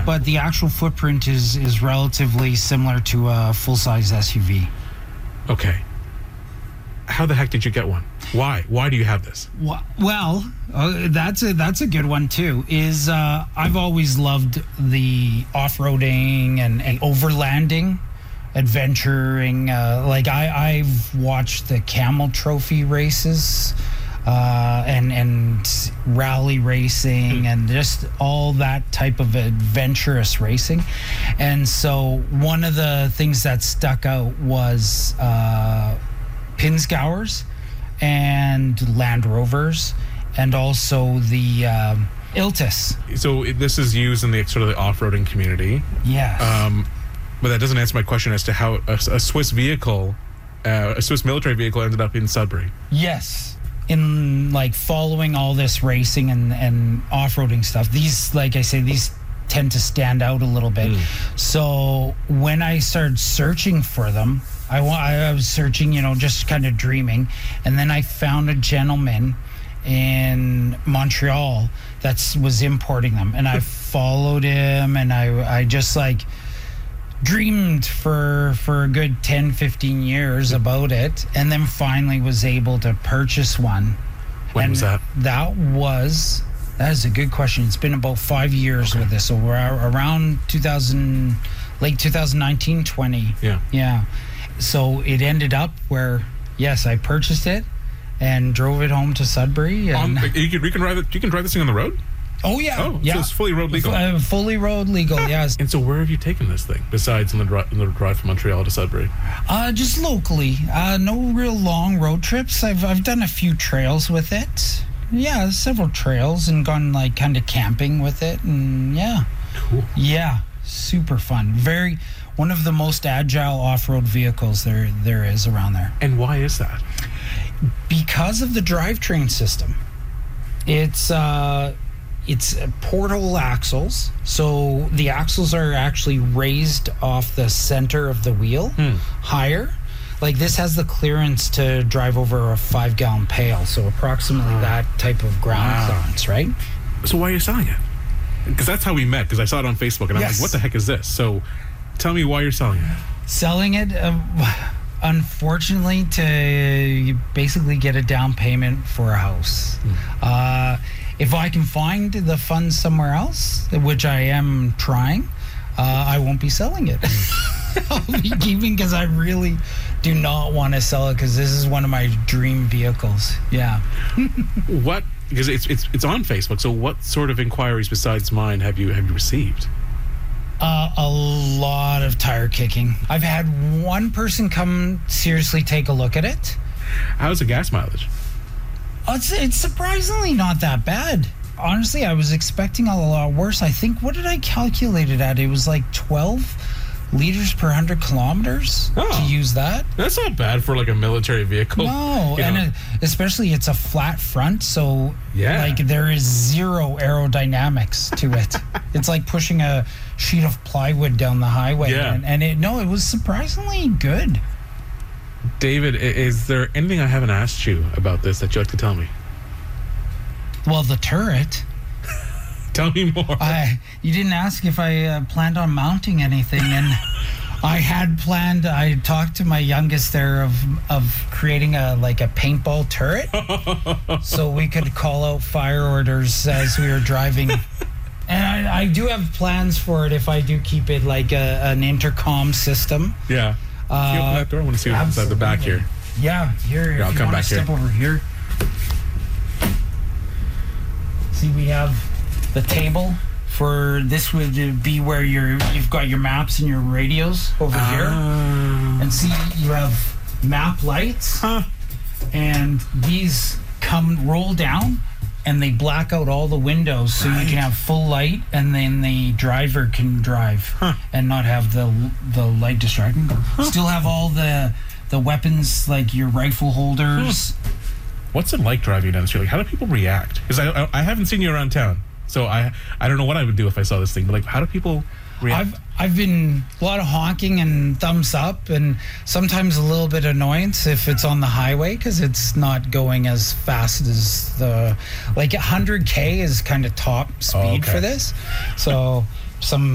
but the actual footprint is relatively similar to a full-size SUV. Okay. How the heck did you get one? Why? Why do you have this? Well, that's a good one too. I've always loved the off-roading and overlanding, adventuring. I've watched the Camel Trophy races, and rally racing, and just all that type of adventurous racing. And so one of the things that stuck out was Pinzgauers and Land Rovers, and also the Iltis. So this is used in the sort of the off-roading community. Yes. But that doesn't answer my question as to how a Swiss vehicle, a Swiss military vehicle, ended up in Sudbury. Yes. In following all this racing and off-roading stuff, these, like I say, these tend to stand out a little bit. So when I started searching for them, I was searching, just kind of dreaming, and then I found a gentleman in Montreal that was importing them, and I followed him, and I just dreamed for a good 10-15 years about it, and then finally was able to purchase one. When was that? That is a good question. It's been about 5 years with this, so we're around late 2019, 20. Yeah. So it ended up where, yes, I purchased it and drove it home to Sudbury. And you can drive this thing on the road? Oh, yeah. Oh, yeah. So it's fully road legal? Fully road legal, yes. And so where have you taken this thing, besides in the drive from Montreal to Sudbury? Just locally. No real long road trips. I've done a few trails with it. Yeah, several trails, and gone kind of camping with it, and yeah. Cool. Yeah, super fun. One of the most agile off-road vehicles there is around there. And why is that? Because of the drivetrain system. It's portal axles, so the axles are actually raised off the center of the wheel higher. This has the clearance to drive over a 5-gallon pail, so approximately that type of ground clearance, right? So why are you selling it? Because that's how we met, because I saw it on Facebook, and I'm like, what the heck is this? So tell me why you're selling it. Selling it, unfortunately, to basically get a down payment for a house. If I can find the funds somewhere else, which I am trying, I won't be selling it. I'll be keeping, because I really do not want to sell it, because this is one of my dream vehicles. Yeah. What? Because it's on Facebook. So what sort of inquiries besides mine have you received? A lot of tire kicking. I've had one person come seriously take a look at it. How's the gas mileage? It's surprisingly not that bad. Honestly, I was expecting a lot worse. I think, what did I calculate it at? It was 12 liters per 100 kilometers to use that. That's not bad for a military vehicle. No, especially it's a flat front, so there is zero aerodynamics to it. It's like pushing a sheet of plywood down the highway. Yeah. And it was surprisingly good. David, is there anything I haven't asked you about this that you'd like to tell me? Well, the turret. Tell me more. You didn't ask if I planned on mounting anything, and I had planned. I talked to my youngest there of creating a paintball turret, so we could call out fire orders as we were driving. And I do have plans for it if I do keep it an intercom system. Yeah. Can you open that door? I want to see what's inside the back here. Yeah, here. I'll come back here. Step over here. See, we have the table for this would be where you've got your maps and your radios over here. And see, you have map lights. And these roll down, and they black out all the windows, so you can have full light, and then the driver can drive and not have the light distracting. Still have all the weapons, like your rifle holders. What's it like driving down the street? How do people react? Because I haven't seen you around town, so I don't know what I would do if I saw this thing. But how do people react? I've been a lot of honking and thumbs up, and sometimes a little bit of annoyance if it's on the highway, because it's not going as fast as 100K is kind of top speed for this. So some